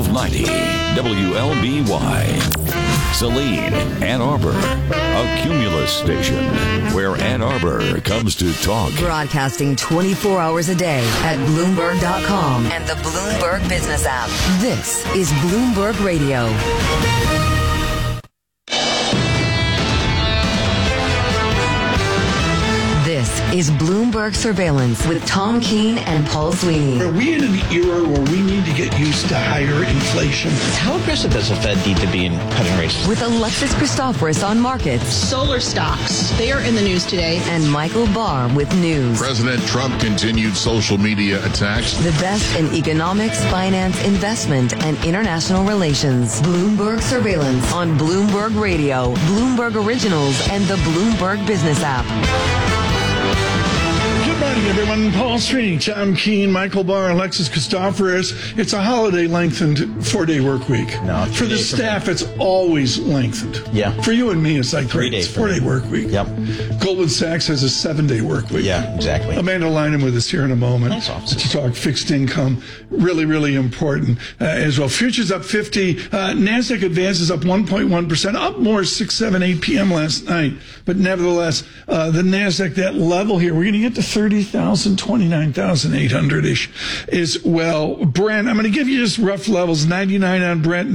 1290 WLBY. Saline, Ann Arbor, a Cumulus station where Ann Arbor comes to talk. Broadcasting 24 hours a day at Bloomberg.com and the Bloomberg Business app. This is Bloomberg Radio. This is Bloomberg Surveillance with Tom Keene and Paul Sweeney. Are we in an era where we need to get used to higher inflation? How aggressive does the Fed need to be in cutting rates? With Alexis Christoforous on markets. Solar stocks, they are in the news today. And Michael Barr with news. President Trump continued social media attacks. The best in economics, finance, investment, and international relations. Bloomberg Surveillance on Bloomberg Radio, Bloomberg Originals, and the Bloomberg Business app. Good morning, everyone. Paul Sweeney, Tom Keene, Michael Barr, Alexis Christoforous. It's a holiday-lengthened 4-day work week. No, for the staff, it's always lengthened. Yeah. For you and me, it's like 3 days. It's 4-day work week. Yep. Goldman Sachs has a 7-day work week. Yeah, exactly. Amanda Lynham with us here in a moment. Nice offices. To talk fixed income. Really, really important as well. Futures up 50. NASDAQ advances up 1.1%, up more 6, 7, 8 p.m. last night. But nevertheless, the NASDAQ, that level here, we're going to get to 30,000, 29,800-ish as well. Brent, I'm going to give you just rough levels. 99 on Brent,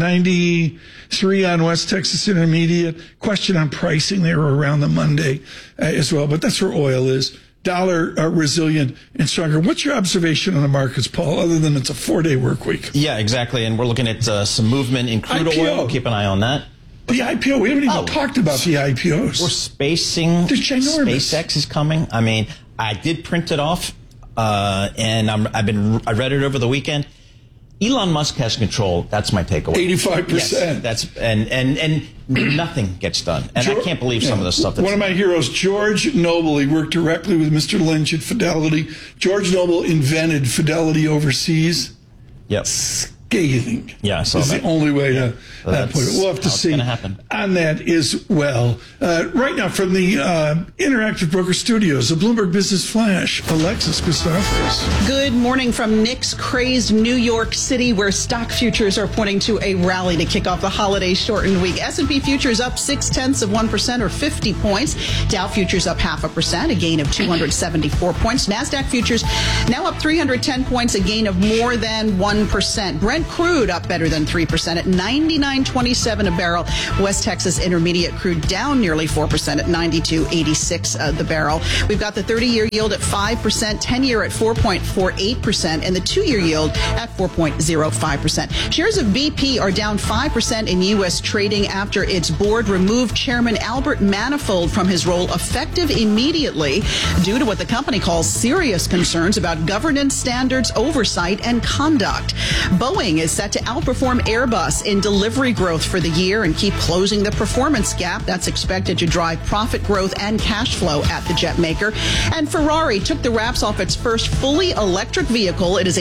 93 on West Texas Intermediate. Question on pricing there around the Monday as well. But that's where oil is. Dollar resilient and stronger. What's your observation on the markets, Paul, other than it's a 4-day work week? Yeah, exactly. And we're looking at some movement in crude IPO. oil. Keep an eye on that. The IPO, we haven't even talked about the IPOs. We're spacing. They're ginormous. SpaceX is coming. I mean, I did print it off, and I read it over the weekend. Elon Musk has control. That's my takeaway. 85%. Yes, that's and nothing gets done. And I can't believe some of the stuff. One of my heroes, George Noble. He worked directly with Mr. Lynch at Fidelity. George Noble invented Fidelity Overseas. Yep. Scathing. Yeah, so is the only way to put it. We'll have to see happen. on that as well. Right now, from the Interactive Broker Studios, the Bloomberg Business Flash, Alexis Christoforous. Good morning from Nick's crazed New York City, where stock futures are pointing to a rally to kick off the holiday shortened week. S&P futures up 0.6% or 50 points. Dow futures up 0.5%, a gain of 274 points. NASDAQ futures now up 310 points, a gain of more than 1%. Brent crude up better than 3% at 99.27 a barrel. West Texas Intermediate crude down nearly 4% at 92.86 the barrel. We've got the 30-year yield at 5%, 10-year at 4.48%, and the 2-year yield at 4.05%. Shares of BP are down 5% in U.S. trading after its board removed Chairman Albert Manifold from his role effective immediately due to what the company calls serious concerns about governance standards, oversight, and conduct. Boeing is set to outperform Airbus in delivery growth for the year and keep closing the performance gap. That's expected to drive profit growth and cash flow at the jet maker. And Ferrari took the wraps off its first fully electric vehicle. It is a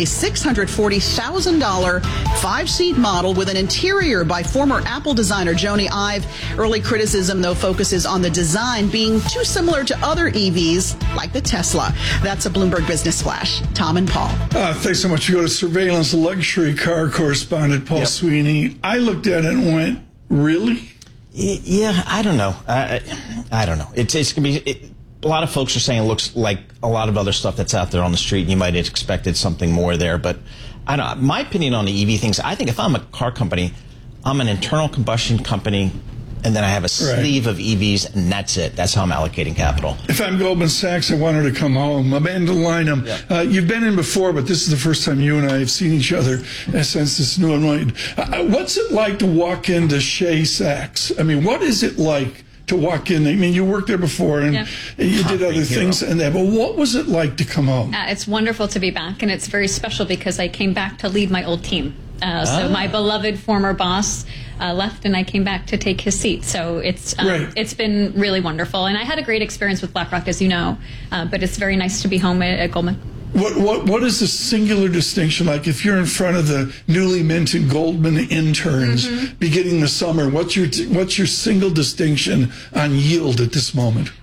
$640,000 5-seat model with an interior by former Apple designer Jony Ive. Early criticism, though, focuses on the design being too similar to other EVs like the Tesla. That's a Bloomberg Business Flash. Tom and Paul. Thanks so much. You go to Surveillance Luxury Car correspondent Paul Sweeney. I looked at it and went, really? Yeah, I don't know. I don't know. It's going to be... a lot of folks are saying it looks like a lot of other stuff that's out there on the street, and you might have expected something more there. But I don't know. My opinion on the EV things, I think if I'm a car company, I'm an internal combustion company, and then I have a sleeve of EVs, and that's it. That's how I'm allocating capital. If I'm Goldman Sachs, I want her to come home. Amanda Lynham, you've been in before, but this is the first time you and I have seen each other since this new enlightened. What's it like to walk into Shea Sachs? I mean, what is it like to walk in? I mean, you worked there before, and you did other things and that, but what was it like to come home? It's wonderful to be back, and it's very special because I came back to lead my old team. So my beloved former boss left, and I came back to take his seat. So it's been really wonderful, and I had a great experience with BlackRock, as you know. But it's very nice to be home at Goldman. What is the singular distinction like if you're in front of the newly minted Goldman interns beginning the summer? What's your single distinction on yield at this moment?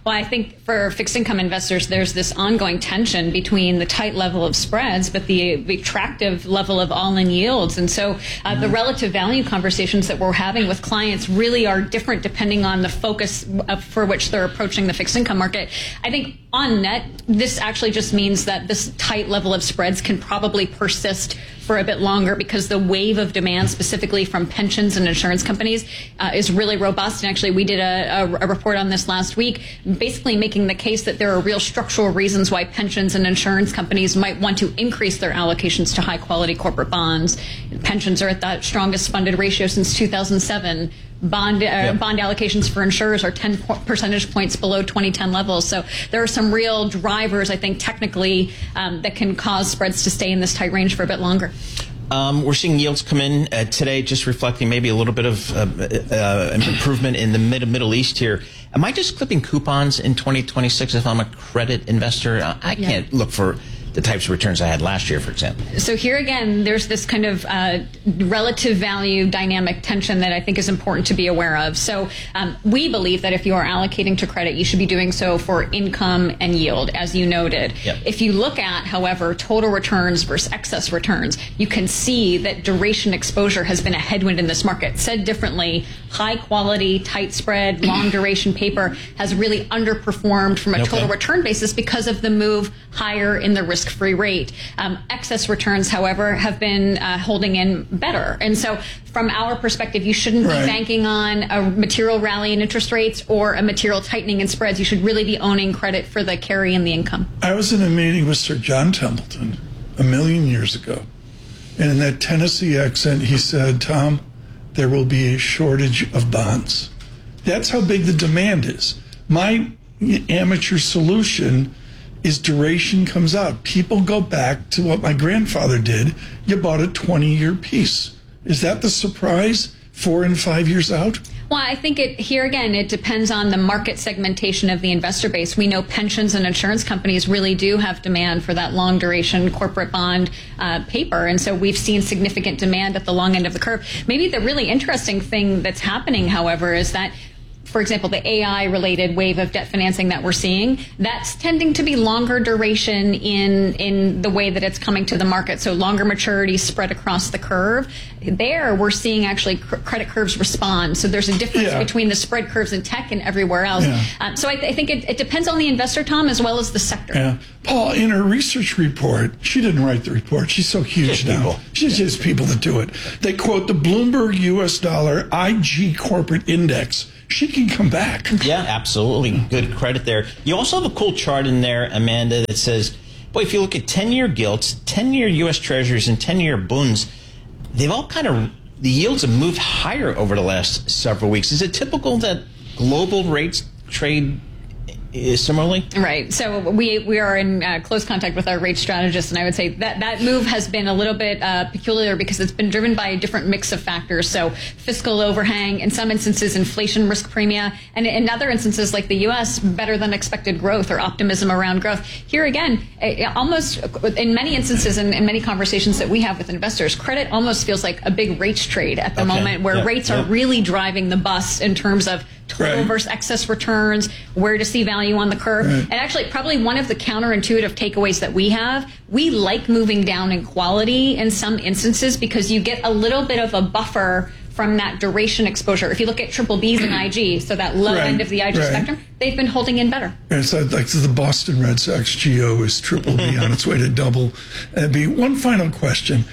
Well, I think for fixed income investors, there's this ongoing tension between the tight level of spreads, but the attractive level of all-in yields. And so the relative value conversations that we're having with clients really are different depending on the focus for which they're approaching the fixed income market. I think on net, this actually just means that this tight level of spreads can probably persist for a bit longer because the wave of demand specifically from pensions and insurance companies is really robust. And actually, we did a report on this last week, basically making the case that there are real structural reasons why pensions and insurance companies might want to increase their allocations to high quality corporate bonds. Pensions are at that strongest funded ratio since 2007. Bond allocations for insurers are 10 percentage points below 2010 levels. So there are some real drivers, I think, technically, that can cause spreads to stay in this tight range for a bit longer. We're seeing yields come in today, just reflecting maybe a little bit of improvement in the Middle East here. Am I just clipping coupons in 2026 if I'm a credit investor? I can't look for the types of returns I had last year, for example. So here again, there's this kind of relative value dynamic tension that I think is important to be aware of. So we believe that if you are allocating to credit, you should be doing so for income and yield, as you noted. Yep. If you look at, however, total returns versus excess returns, you can see that duration exposure has been a headwind in this market. Said differently, high quality, tight spread, long duration paper has really underperformed from a total return basis because of the move higher in the risk-free rate. Excess returns, however, have been holding in better. And so from our perspective, you shouldn't be banking on a material rally in interest rates or a material tightening in spreads. You should really be owning credit for the carry and the income. I was in a meeting with Sir John Templeton a million years ago. And in that Tennessee accent, he said, Tom, there will be a shortage of bonds. That's how big the demand is. My amateur solution is duration comes out. People go back to what my grandfather did. You bought a 20-year piece. Is that the surprise? 4 and 5 years out? Well, I think here again, it depends on the market segmentation of the investor base. We know pensions and insurance companies really do have demand for that long duration corporate bond paper. And so we've seen significant demand at the long end of the curve. Maybe the really interesting thing that's happening, however, is that, for example, the AI-related wave of debt financing that we're seeing, that's tending to be longer duration in the way that it's coming to the market. So longer maturity spread across the curve. There, we're seeing actually credit curves respond. So there's a difference between the spread curves in tech and everywhere else. Yeah. So I think it depends on the investor, Tom, as well as the sector. Yeah. Paul, in her research report, she didn't write the report. She's so huge now. She's just people that do it. They quote the Bloomberg U.S. dollar IG corporate index. She can come back. Yeah, absolutely. Good credit there. You also have a cool chart in there, Amanda, that says, boy, if you look at 10-year gilts, 10-year U.S. Treasuries, and 10-year bunds, they've all the yields have moved higher over the last several weeks. Is it typical that global rates trade similarly? Right. So we are in close contact with our rate strategist, and I would say that move has been a little bit peculiar because it's been driven by a different mix of factors. So fiscal overhang, in some instances, inflation risk premia, and in other instances, like the U.S., better than expected growth or optimism around growth. Here again, almost in many instances and in many conversations that we have with investors, credit almost feels like a big rates trade at the moment, where rates are really driving the bus in terms of total versus excess returns, where to see value on the curve. And actually, probably one of the counterintuitive takeaways that we have, we like moving down in quality in some instances because you get a little bit of a buffer from that duration exposure. If you look at triple Bs and IG, so that low end of the IG spectrum, they've been holding in better. It's like the Boston Red Sox GO is triple B on its way to double B. One final question.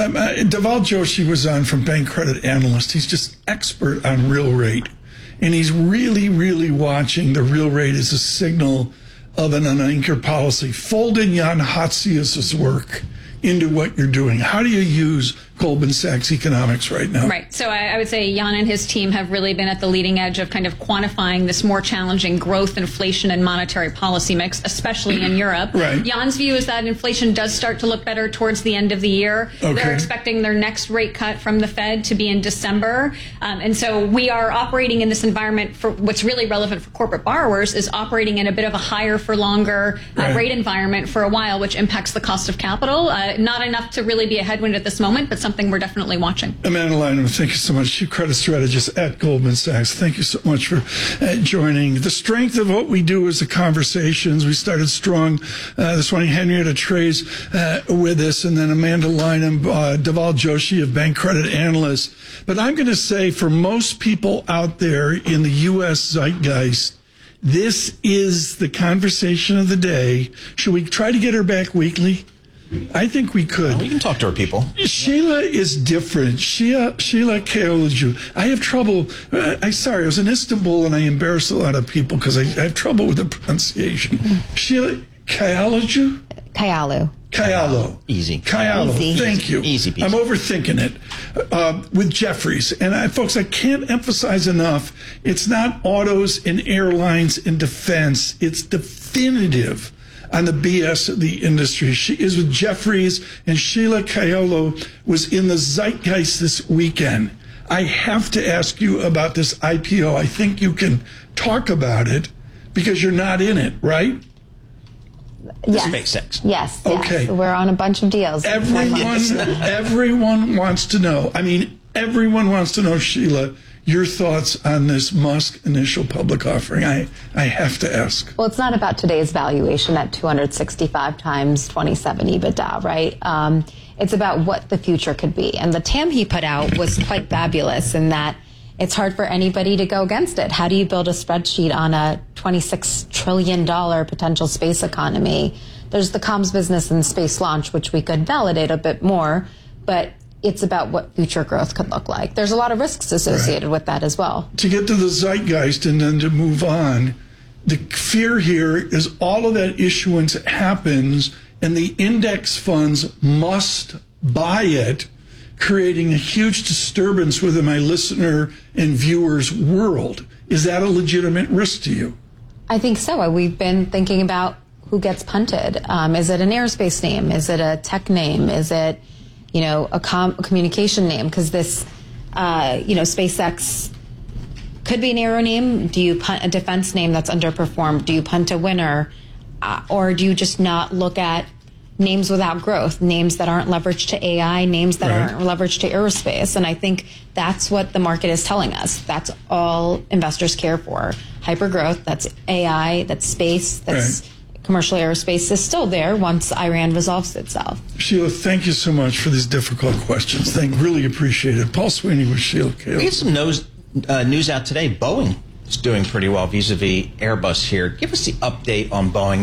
Dhaval Joshi was on from Bank Credit Analyst. He's just expert on real rate. And he's really, really watching the real rate as a signal of an unanchored policy. Fold in Jan Hatzius's work into what you're doing. How do you use Goldman Sachs economics right now? Right. So I would say Jan and his team have really been at the leading edge of kind of quantifying this more challenging growth, inflation, and monetary policy mix, especially in Europe. Jan's view is that inflation does start to look better towards the end of the year. They're expecting their next rate cut from the Fed to be in December. And so we are operating in this environment. For what's really relevant for corporate borrowers is operating in a bit of a higher for longer rate environment for a while, which impacts the cost of capital. Not enough to really be a headwind at this moment, but something something we're definitely watching. Amanda Lynham, thank you so much. Chief Credit Strategist at Goldman Sachs. Thank you so much for joining. The strength of what we do is the conversations. We started strong this morning. Henrietta Trey's with us, and then Amanda Lynham, Dhaval Joshi of Bank Credit Analysts. But I'm going to say for most people out there in the U.S. zeitgeist, this is the conversation of the day. Should we try to get her back weekly? I think we could. We can talk to her people. Sheila is different. Sheila Kayaloglu. I have trouble. I was in Istanbul and I embarrassed a lot of people because I have trouble with the pronunciation. Sheila Kayaloglu? Kayalo. Easy. Kayalo. Easy. Thank you. Easy peasy. I'm overthinking it with Jefferies. And folks, I can't emphasize enough, it's not autos and airlines and defense. It's definitive on the BS of the industry. She is with Jefferies, and Sheila Kayalo was in the zeitgeist this weekend. I have to ask you about this IPO. I think you can talk about it because you're not in it, right? Yes. SpaceX. Yes. Okay. Yes. We're on a bunch of deals. Everyone wants to know. I mean, everyone wants to know, Sheila, your thoughts on this Musk initial public offering. I have to ask. Well, it's not about today's valuation at 265 times 27 EBITDA, right? It's about what the future could be. And the TAM he put out was quite fabulous in that it's hard for anybody to go against it. How do you build a spreadsheet on a $26 trillion potential space economy? There's the comms business and space launch, which we could validate a bit more, but it's about what future growth could look like. There's a lot of risks associated with that as well. To get to the zeitgeist and then to move on, the fear here is all of that issuance happens and the index funds must buy it, creating a huge disturbance within my listener and viewers' world. Is that a legitimate risk to you? I think so. We've been thinking about who gets punted. Is it an aerospace name? Is it a tech name? Is it, a communication name? Because this, SpaceX could be an aero name. Do you punt a defense name that's underperformed? Do you punt a winner? Or do you just not look at names without growth, names that aren't leveraged to AI, names that aren't leveraged to aerospace? And I think that's what the market is telling us. That's all investors care for. Hypergrowth, that's AI, that's space, that's commercial aerospace is still there once Iran resolves itself. Sheila, thank you so much for these difficult questions. Really appreciate it. Paul Sweeney with Sheila Kayalo. We have some news out today. Boeing is doing pretty well vis-a-vis Airbus here. Give us the update on Boeing.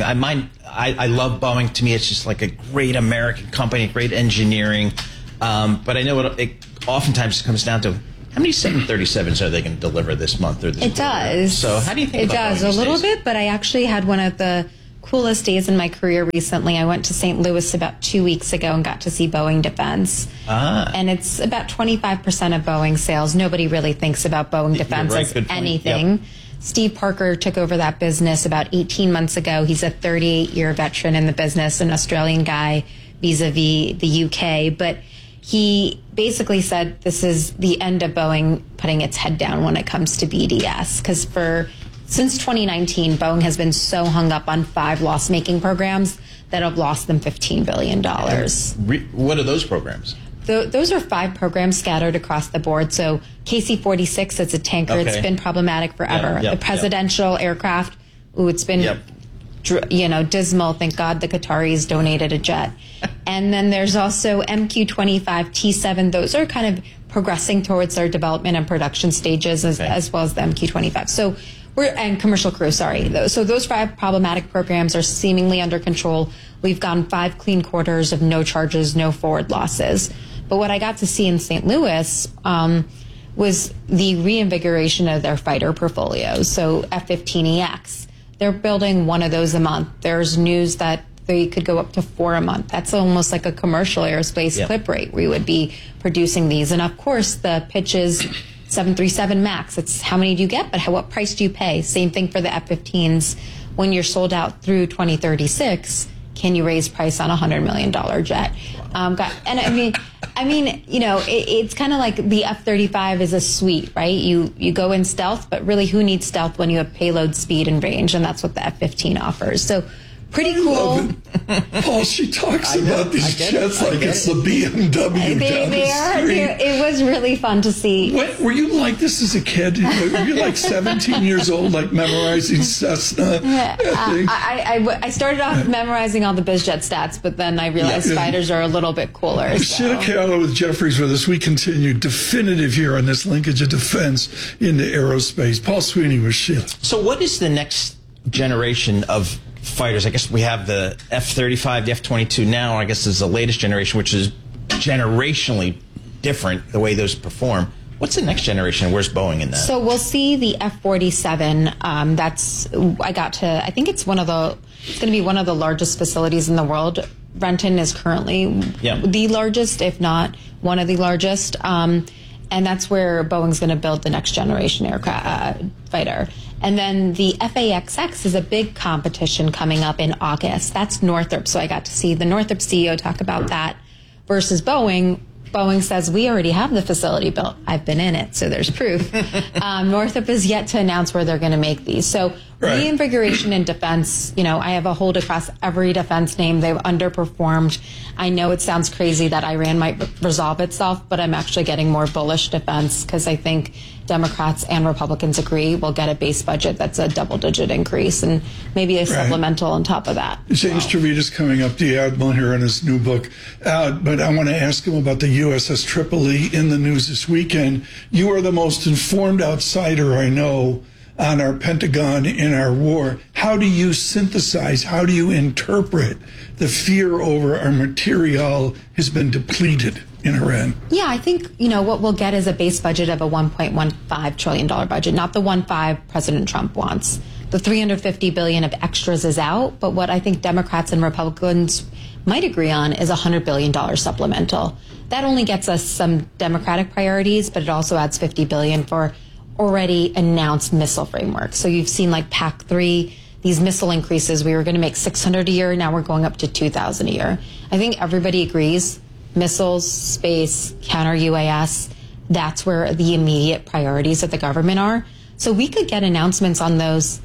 I love Boeing. To me, it's just like a great American company, great engineering. But I know it oftentimes comes down to how many 737s are they going to deliver this month or this year? It does. So how do you think about Boeing? It does a little bit, but I actually had one of the coolest days in my career recently. I went to St. Louis about 2 weeks ago and got to see Boeing Defense. And it's about 25% of Boeing sales. Nobody really thinks about Boeing Defense as anything. Yep. Steve Parker took over that business about 18 months ago. He's a 38-year veteran in the business, an Australian guy vis-a-vis the UK. But he basically said this is the end of Boeing putting its head down when it comes to BDS. Because since 2019, Boeing has been so hung up on 5 loss-making programs that have lost them $15 billion. What are those programs? Those are 5 programs scattered across the board. So KC-46, it's a tanker. Okay. It's been problematic forever. The presidential aircraft, it's been dismal. Thank God the Qataris donated a jet. And then there's also MQ-25, T-7. Those are kind of progressing towards their development and production stages as well as the MQ-25. So and Commercial Crew, sorry. So those 5 problematic programs are seemingly under control. We've gone 5 clean quarters of no charges, no forward losses. But what I got to see in St. Louis was the reinvigoration of their fighter portfolios. So F-15EX, they're building one of those a month. There's news that they could go up to 4 a month. That's almost like a commercial aerospace clip rate. We would be producing these. And of course, the pitch is 737 MAX. It's how many do you get, but what price do you pay? Same thing for the F-15s. When you're sold out through 2036, can you raise price on a $100 million jet? And I mean, it's kind of like the F-35 is a suite, right? You go in stealth, but really who needs stealth when you have payload, speed, and range? And that's what the F-15 offers. So Pretty cool. Paul, she talks about these jets like it's the BMW down the street. It was really fun to see. Were you like this as a kid? Were you like 17 years old, like memorizing Cessna? I started off memorizing all the BizJet stats, but then I realized fighters are a little bit cooler. Sheila Kahlo with Jefferies with us. We continue definitive here on this linkage of defense into aerospace. Paul Sweeney with Sheila. So what is the next generation of fighters? I guess we have the F-35, the F-22 now. I guess is the latest generation, which is generationally different, the way those perform. What's the next generation? Where's Boeing in that? So we'll see the F-47. I think it's going to be one of the largest facilities in the world. Renton is currently the largest, if not one of the largest. And that's where Boeing's going to build the next generation aircraft fighter. And then the FAXX is a big competition coming up in August. That's Northrop. So I got to see the Northrop CEO talk about that versus Boeing. Boeing says, we already have the facility built. I've been in it, so there's proof. Northrop is yet to announce where they're going to make these. So reinvigoration in defense, I have a hold across every defense name. They've underperformed. I know it sounds crazy that Iran might resolve itself, but I'm actually getting more bullish defense because I think Democrats and Republicans agree we'll get a base budget that's a double-digit increase and maybe a supplemental on top of that. James Trevita's coming up, the Admiral here in his new book out, but I want to ask him about the USS Tripoli in the news this weekend. You are the most informed outsider I know on our Pentagon in our war. How do you synthesize, how do you interpret the fear over our material has been depleted in Iran? Yeah, I think, what we'll get is a base budget of a $1.15 trillion budget, not the 1.5 President Trump wants. The $350 billion of extras is out, but what I think Democrats and Republicans might agree on is a $100 billion supplemental. That only gets us some Democratic priorities, but it also adds $50 billion for already announced missile framework. So you've seen like PAC-3, these missile increases. We were going to make 600 a year. Now we're going up to 2,000 a year. I think everybody agrees missiles, space, counter UAS, that's where the immediate priorities of the government are. So we could get announcements on those,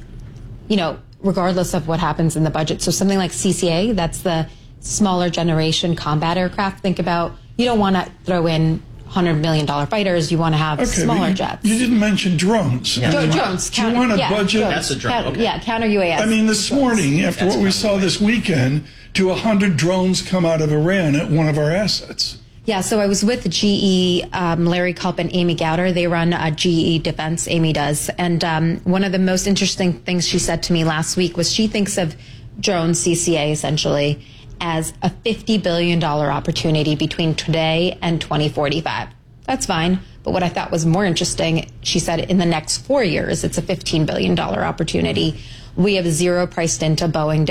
regardless of what happens in the budget. So something like CCA, that's the smaller generation combat aircraft. Think about, you don't want to throw in $100 million fighters, you want to have smaller jets. You didn't mention drones. Drones. Do you want a budget? Drones. That's a drone. Counter UAS. I mean, this morning, after what we saw this weekend, 100 drones come out of Iran at one of our assets. Yeah, so I was with GE, Larry Culp and Amy Gowder. They run GE Defense, Amy does. And one of the most interesting things she said to me last week was she thinks of drones, CCA essentially, as a $50 billion opportunity between today and 2045. That's fine. But what I thought was more interesting, she said in the next 4 years, it's a $15 billion opportunity. We have zero priced into Boeing,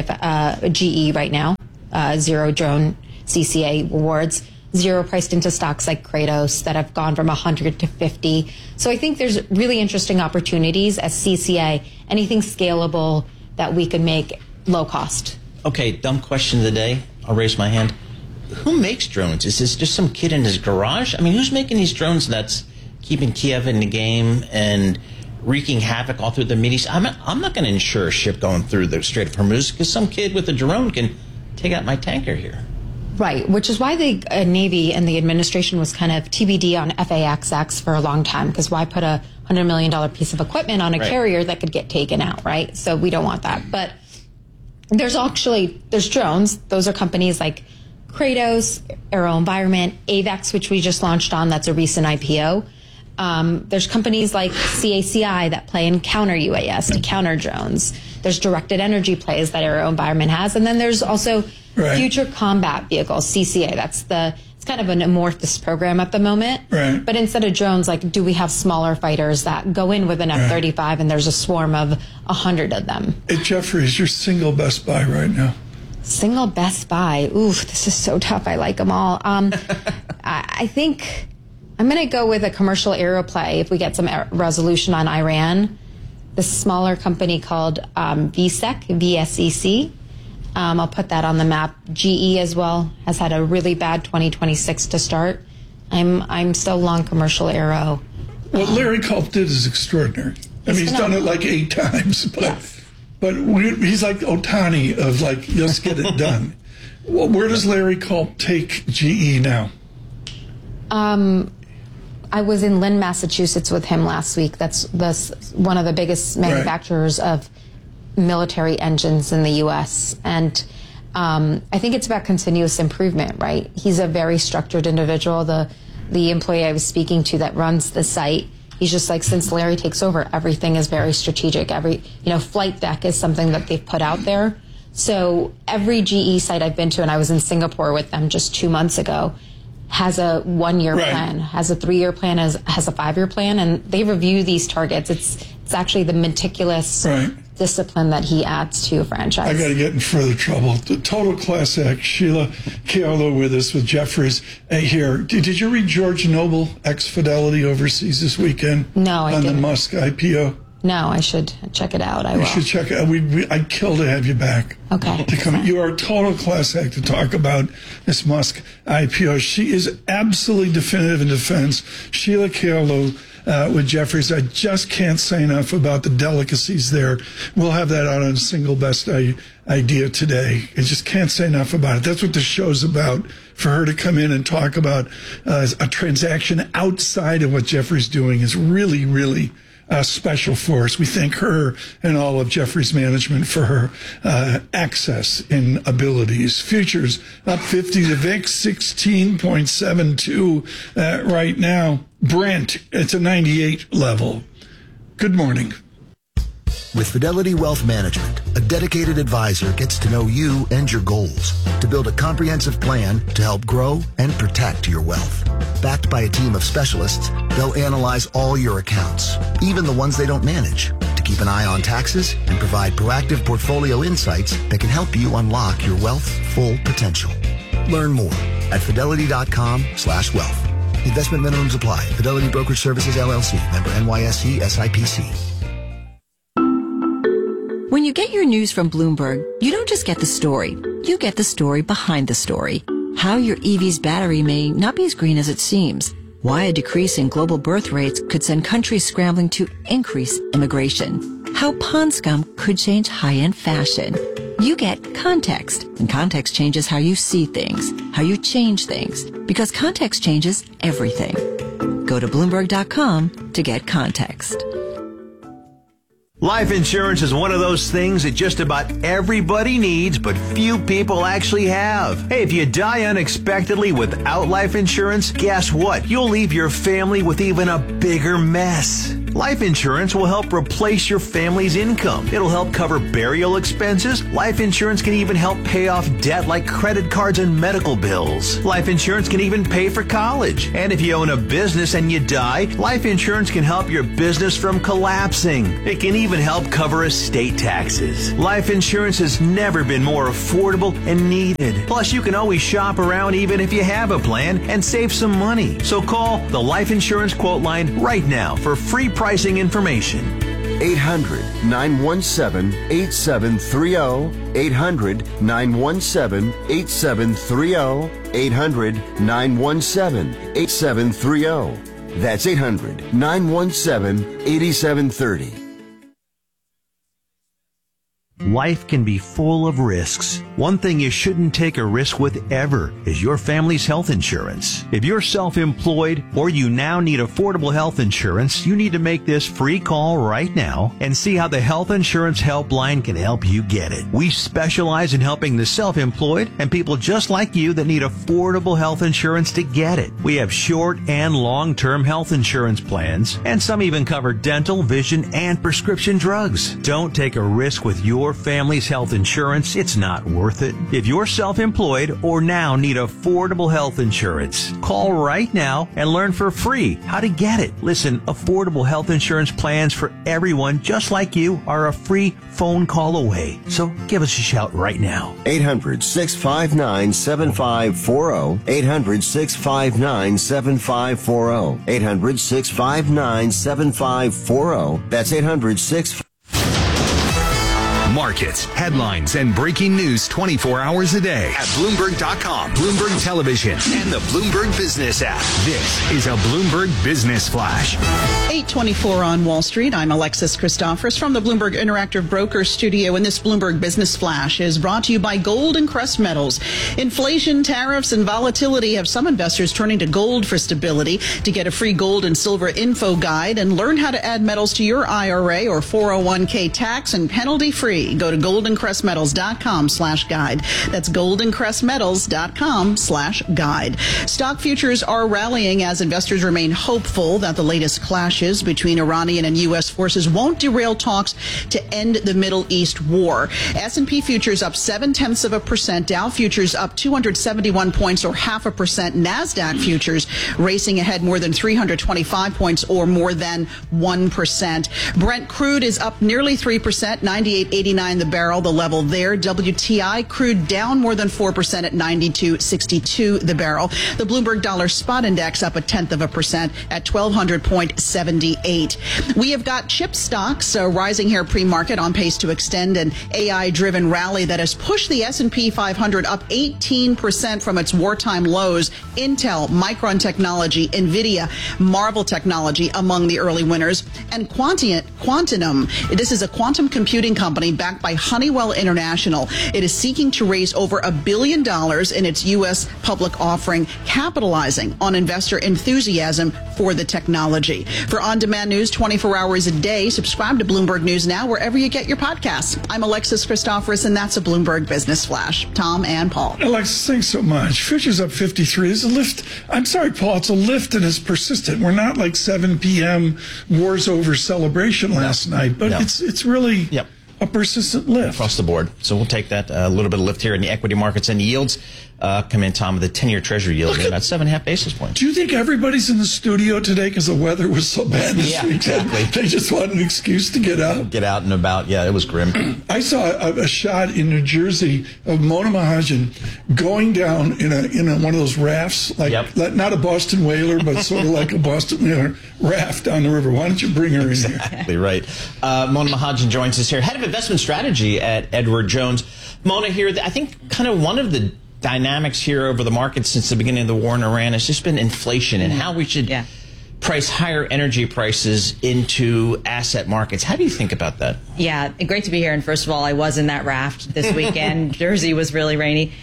GE right now, zero drone CCA awards, zero priced into stocks like Kratos that have gone from 100 to 50. So I think there's really interesting opportunities as CCA, anything scalable that we could make low cost. Okay, dumb question of the day. I'll raise my hand. Who makes drones? Is this just some kid in his garage? I mean, who's making these drones that's keeping Kiev in the game and wreaking havoc all through the Mideast? I'm not going to insure a ship going through the Strait of Hormuz because some kid with a drone can take out my tanker here. Right, which is why the Navy and the administration was kind of TBD on FAXX for a long time, because why put a $100 million piece of equipment on a carrier that could get taken out, right? So we don't want that. But there's drones. Those are companies like Kratos, AeroVironment, AVAX, which we just launched on. That's a recent IPO. There's companies like CACI that play in counter UAS to counter drones. There's directed energy plays that AeroVironment has. And then there's also future combat vehicles, CCA. It's kind of an amorphous program at the moment. Right. But instead of drones, do we have smaller fighters that go in with an F-35 and there's a swarm of 100 of them? Hey, Jeffrey, is your single best buy right now? Single best buy? Oof, this is so tough. I like them all. I think I'm going to go with a commercial aero play if we get some resolution on Iran. This smaller company called VSEC, VSEC. I'll put that on the map. GE as well has had a really bad 2026 to start. I'm still long commercial aero. What Larry Culp did is extraordinary. I mean, he's done it like 8 times. But yes. but he's like Ohtani of like, let's get it done. Well, where does Larry Culp take GE now? I was in Lynn, Massachusetts with him last week. That's one of the biggest manufacturers of military engines in the U.S. And I think it's about continuous improvement, right? He's a very structured individual. The employee I was speaking to that runs the site, he's just like, since Larry takes over, everything is very strategic. Flight deck is something that they've put out there. So every GE site I've been to, and I was in Singapore with them just 2 months ago, has a 1-year plan, has a 3-year plan, has a 5-year plan, and they review these targets. It's actually the meticulous discipline that he adds to a franchise. I got to get in further trouble. The Total Class Act, Sheila Kealo with us with Jefferies here. Did you read George Noble, ex-Fidelity overseas this weekend? No, I didn't. On the Musk IPO? No, I should check it out. You should check it out. I'd kill to have you back. Okay. You are a total class act to talk about this Musk IPO. She is absolutely definitive in defense. Sheila Kealo with Jefferies. I just can't say enough about the delicacies there. We'll have that out on Single Best Idea today. I just can't say enough about it. That's what the show's about, for her to come in and talk about a transaction outside of what Jefferies doing is really, really special for us. We thank her and all of Jefferies management for her access and abilities. Futures up 50. The VIX 16.72 right now. Brent, it's a 98 level. Good morning. With Fidelity Wealth Management, a dedicated advisor gets to know you and your goals to build a comprehensive plan to help grow and protect your wealth. Backed by a team of specialists, they'll analyze all your accounts, even the ones they don't manage, to keep an eye on taxes and provide proactive portfolio insights that can help you unlock your wealth's full potential. Learn more at fidelity.com/wealth. Investment minimums apply. Fidelity Brokerage Services, LLC. Member NYSE SIPC. When you get your news from Bloomberg, you don't just get the story. You get the story behind the story. How your EV's battery may not be as green as it seems. Why a decrease in global birth rates could send countries scrambling to increase immigration. How pond scum could change high-end fashion. You get context, and context changes how you see things, how you change things, because context changes everything. Go to Bloomberg.com to get context. Life insurance is one of those things that just about everybody needs, but few people actually have. Hey, if you die unexpectedly without life insurance, guess what? You'll leave your family with even a bigger mess. Life insurance will help replace your family's income. It'll help cover burial expenses. Life insurance can even help pay off debt like credit cards and medical bills. Life insurance can even pay for college. And if you own a business and you die, life insurance can help your business from collapsing. It can even help cover estate taxes. Life insurance has never been more affordable and needed. Plus, you can always shop around even if you have a plan and save some money. So call the Life Insurance Quote Line right now for free pricing information. 800-917-8730. 800-917-8730. 800-917-8730. That's 800-917-8730. Life can be full of risks. One thing you shouldn't take a risk with ever is your family's health insurance. If you're self-employed or you now need affordable health insurance, you need to make this free call right now and see how the Health Insurance Helpline can help you get it. We specialize in helping the self-employed and people just like you that need affordable health insurance to get it. We have short and long-term health insurance plans, and some even cover dental, vision, and prescription drugs. Don't take a risk with your family's health insurance. It's not worth it. If you're self-employed or now need affordable health insurance, call right now and learn for free how to get it. Listen, affordable health insurance plans for everyone just like you are a free phone call away. So give us a shout right now. 800-659-7540. 800-659-7540. 800-659-7540. That's 800-659-7540. Mark markets, headlines, and breaking news 24 hours a day at Bloomberg.com, Bloomberg Television, and the Bloomberg Business app. This is a Bloomberg Business Flash. 8:24 on Wall Street. I'm Alexis Christophorous from the Bloomberg Interactive Broker Studio, and this Bloomberg Business Flash is brought to you by Gold and Crest Metals. Inflation, tariffs, and volatility have some investors turning to gold for stability. To get a free gold and silver info guide and learn how to add metals to your IRA or 401k tax and penalty free, go to goldencrestmetals.com/guide. That's goldencrestmetals.com/guide. Stock futures are rallying as investors remain hopeful that the latest clashes between Iranian and U.S. forces won't derail talks to end the Middle East war. S&P futures up 0.7%, Dow futures up 271 points or 0.5%, NASDAQ futures racing ahead more than 325 points or more than 1%. Brent crude is up nearly 3%, 98.89 the barrel, the level there. WTI crude down more than 4% at 92.62 the barrel. The Bloomberg Dollar Spot Index up 0.1% at 1,200.78. We have got chip stocks rising here pre-market, on pace to extend an AI-driven rally that has pushed the S&P 500 up 18% from its wartime lows. Intel, Micron Technology, NVIDIA, Marvell Technology among the early winners. And Quantum, this is a quantum computing company backed by Honeywell International. It is seeking to raise over $1 billion in its U.S. public offering, capitalizing on investor enthusiasm for the technology. For on-demand news 24 hours a day, subscribe to Bloomberg News Now wherever you get your podcasts. I'm Alexis Christophorous, and that's a Bloomberg Business Flash. Tom and Paul. Alexis, thanks so much. Futures up 53. It's a lift. I'm sorry, Paul. It's a lift and it's persistent. We're not like 7 p.m. wars over celebration last night, but it's really a persistent lift. Across the board. So we'll take that. A little bit of lift here in the equity markets, and the yields come in, Tom, with the 10-year Treasury yield at about 7.5 basis points. Do you think everybody's in the studio today because the weather was so bad this weekend? Exactly. They just want an excuse to get out? Get out and about. Yeah, it was grim. I saw a shot in New Jersey of Mona Mahajan going down in one of those rafts, like not a Boston whaler, but sort of like a Boston whaler raft down the river. Why don't you bring her in here? Exactly right. Mona Mahajan joins us here, head of investment strategy at Edward Jones. Mona, here, I think kind of one of the dynamics here over the market since the beginning of the war in Iran has just been inflation and how we should price higher energy prices into asset markets. How do you think about that? Yeah, great to be here. And first of all, I was in that raft this weekend. Jersey was really rainy.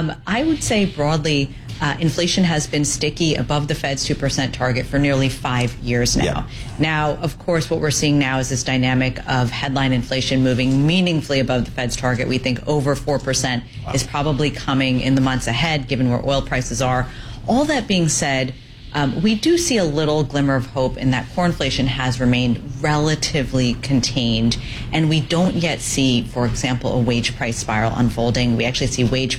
I would say broadly, inflation has been sticky above the Fed's 2% target for nearly 5 years now. Yeah. Now, of course, what we're seeing now is this dynamic of headline inflation moving meaningfully above the Fed's target. We think over 4% is probably coming in the months ahead, given where oil prices are. All that being said, we do see a little glimmer of hope in that core inflation has remained relatively contained, and we don't yet see, for example, a wage price spiral unfolding. We actually see wage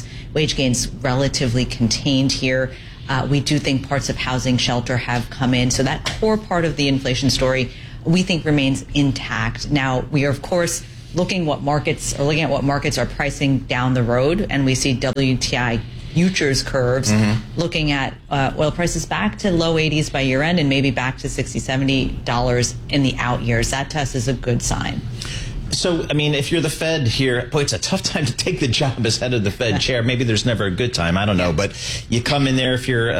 gains relatively contained here. We do think parts of housing, shelter have come in. So that core part of the inflation story, we think, remains intact. Now, we are, of course, looking at what markets are pricing down the road, and we see WTI futures curves looking at oil prices back to low 80s by year end and maybe back to $60, $70 in the out years. That to us is a good sign. So, I mean, if you're the Fed here, boy, it's a tough time to take the job as head of the Fed chair. Maybe there's never a good time. I don't know. But you come in there if you're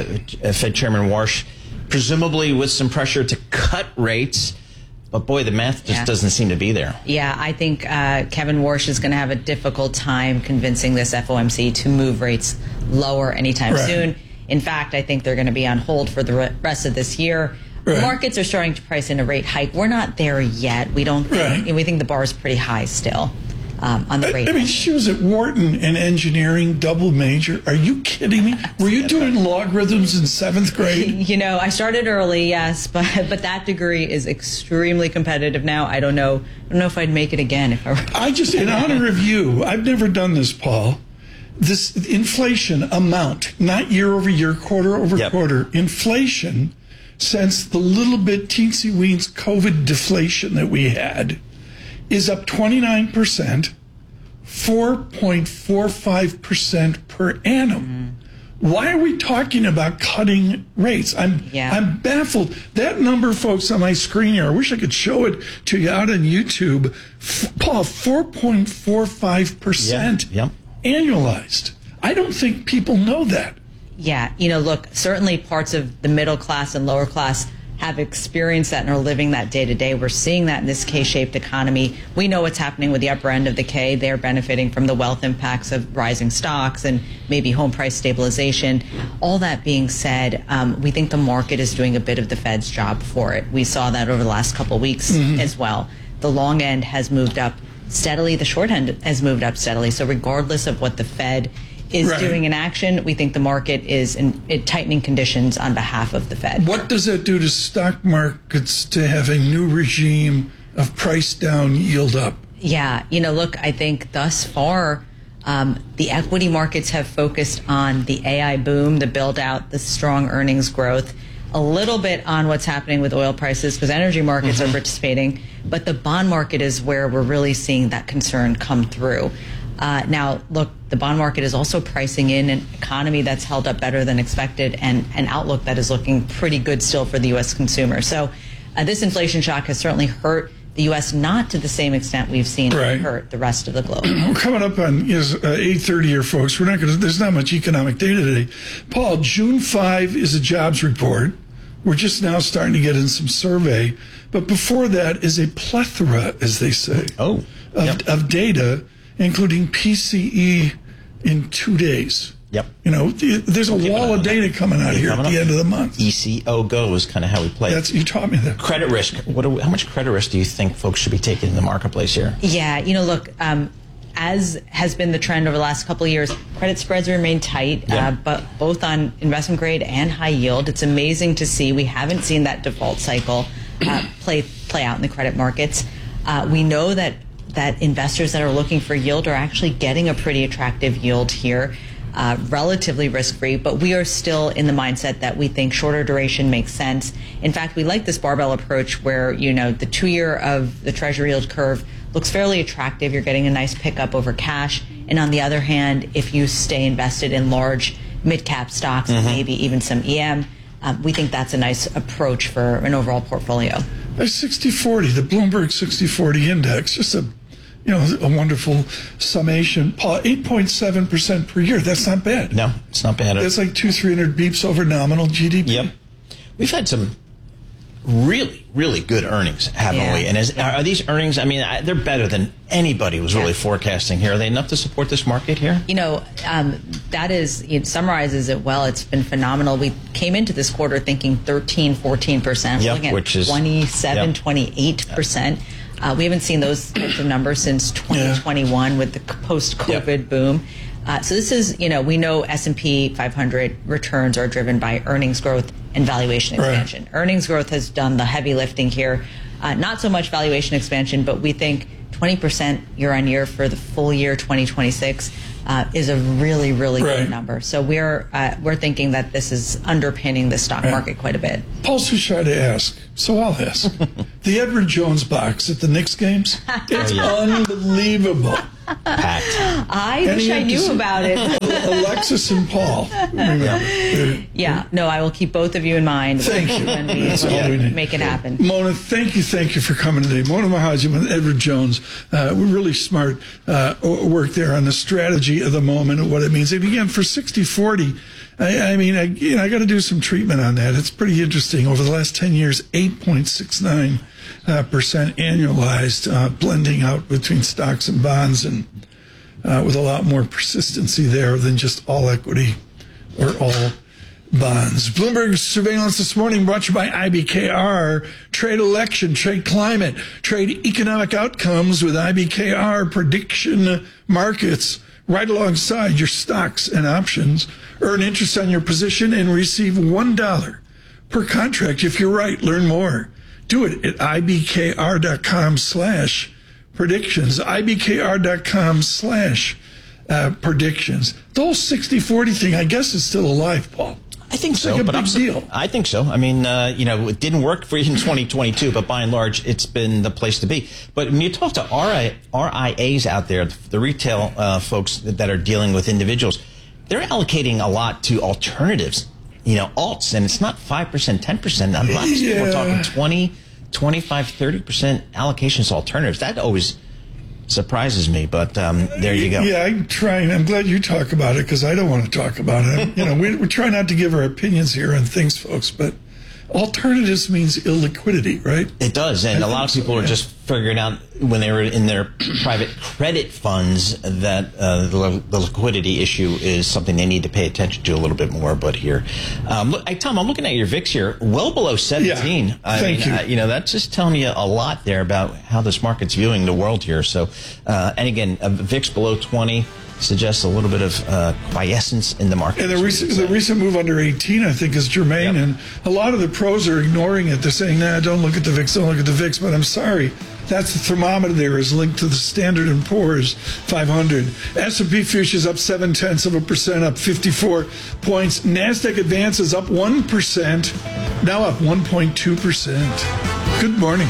Fed Chairman Warsh, presumably with some pressure to cut rates. But boy, the math just doesn't seem to be there. Yeah, I think Kevin Warsh is going to have a difficult time convincing this FOMC to move rates lower anytime soon. In fact, I think they're going to be on hold for the rest of this year. Markets are starting to price in a rate hike. We're not there yet. We don't think, we think the bar is pretty high still on the rate. I mean, she was at Wharton in engineering, double major. Are you kidding me? Were you doing logarithms in 7th grade? You know, I started early, yes, but that degree is extremely competitive now. I don't know if I'd make it again if I were. I just, in honor of you, I've never done this, Paul. This inflation amount, not year over year, quarter over quarter, inflation since the little bit teensy-weens COVID deflation that we had is up 29%, 4.45% per annum. Why are we talking about cutting rates? I'm baffled. That number, folks, on my screen here, I wish I could show it to you out on YouTube. Paul, 4.45% annualized. I don't think people know that. Yeah, look, certainly parts of the middle class and lower class have experienced that and are living that day to day. We're seeing that in this K-shaped economy. We know what's happening with the upper end of the K. They're benefiting from the wealth impacts of rising stocks and maybe home price stabilization. All that being said, we think the market is doing a bit of the Fed's job for it. We saw that over the last couple of weeks as well. The long end has moved up steadily. The short end has moved up steadily. So regardless of what the Fed is doing in action, we think the market is in tightening conditions on behalf of the Fed. What does that do to stock markets to have a new regime of price down, yield up? Yeah, look, I think thus far, the equity markets have focused on the AI boom, the build out, the strong earnings growth, a little bit on what's happening with oil prices because energy markets are participating, but the bond market is where we're really seeing that concern come through. Now, look, the bond market is also pricing in an economy that's held up better than expected and an outlook that is looking pretty good still for the U.S. consumer. So this inflation shock has certainly hurt the U.S., not to the same extent we've seen it hurt the rest of the globe. We're coming up on 8:30 here, folks. There's not much economic data today. Paul, June 5 is a jobs report. We're just now starting to get in some survey. But before that is a plethora, as they say, of data, including PCE in 2 days. Yep. There's a wall of data coming out here at the end of the month. ECO go is kind of how we play. You taught me that. Credit risk. How much credit risk do you think folks should be taking in the marketplace here? Yeah, look, as has been the trend over the last couple of years, credit spreads remain tight, but both on investment grade and high yield. It's amazing to see. We haven't seen that default cycle play out in the credit markets. We know that investors that are looking for yield are actually getting a pretty attractive yield here, relatively risk-free, but we are still in the mindset that we think shorter duration makes sense. In fact, we like this barbell approach where, the 2-year of the Treasury yield curve looks fairly attractive. You're getting a nice pickup over cash. And on the other hand, if you stay invested in large mid-cap stocks and maybe even some EM, we think that's a nice approach for an overall portfolio. 60/40, the Bloomberg 60/40 index, just a wonderful summation. Paul, 8.7% per year. That's not bad. No, it's not bad. That's like 200-300 beeps over nominal GDP. Yep. We've had some really, really good earnings, haven't we? And are these earnings, they're better than anybody was really forecasting here. Are they enough to support this market here? That it summarizes it well. It's been phenomenal. We came into this quarter thinking 13, 14%. We're looking at which is 27, 28%. We haven't seen those types of numbers since 2021 with the post-COVID boom. So this is, we know S&P 500 returns are driven by earnings growth and valuation expansion. Earnings growth has done the heavy lifting here. Not so much valuation expansion, but we think 20% year on year for the full year 2026 is a really, really good number. So we're thinking that this is underpinning the stock market quite a bit. Paul's too shy to ask, so I'll ask. The Edward Jones box at the Knicks games, it's unbelievable. Packed. I wish I knew about it. Alexis and Paul. No, I will keep both of you in mind. Thank you. When we make it happen. Mona, thank you for coming today. Mona Mahajan with Edward Jones. Really smart work there on the strategy of the moment and what it means. And again, for 60/40, I got to do some treatment on that. It's pretty interesting. Over the last 10 years, 8.69% annualized, blending out between stocks and bonds, and with a lot more persistency there than just all equity or all bonds. Bloomberg Surveillance this morning brought to you by IBKR. Trade election, trade climate, trade economic outcomes with IBKR prediction markets right alongside your stocks and options. Earn interest on your position and receive $1 per contract if you're right. Learn more. Do it at ibkr.com/predictions. ibkr.com/predictions. The whole 60/40 thing, I guess, is still alive, Paul. I think so, but big deal. I think so. It didn't work for you in 2022, but by and large, it's been the place to be. But when you talk to RIAs out there, the retail folks that are dealing with individuals, they're allocating a lot to alternatives, alts, and it's not 5%, 10%. A lot of people are talking 20, 25, 30% allocations to alternatives. That always surprises me, but there you go. Yeah, I'm glad you talk about it, because I don't want to talk about it. We try not to give our opinions here on things, folks, but alternatives means illiquidity, right? It does, and a lot of people are just figuring out when they were in their private credit funds that the liquidity issue is something they need to pay attention to a little bit more. But here, Tom, I'm looking at your VIX here, well below 17. Yeah, thank you. That's just telling you a lot there about how this market's viewing the world here. So, and again, a VIX below 20 suggests a little bit of quiescence in the market. And the recent move under 18, I think, is germane. Yep. And a lot of the pros are ignoring it. They're saying, don't look at the VIX, don't look at the VIX. But I'm sorry, that's the thermometer there is linked to the Standard & Poor's 500. S&P futures up 0.7%, up 54 points. NASDAQ advances up 1%, now up 1.2%. Good morning.